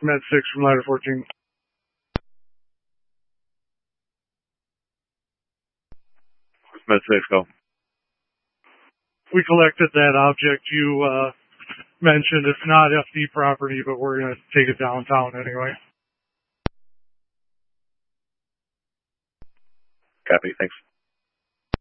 Med 6 from ladder 14. Med 6, go. We collected that object you mentioned. It's not FD property, but we're going to take it downtown anyway. Copy, thanks.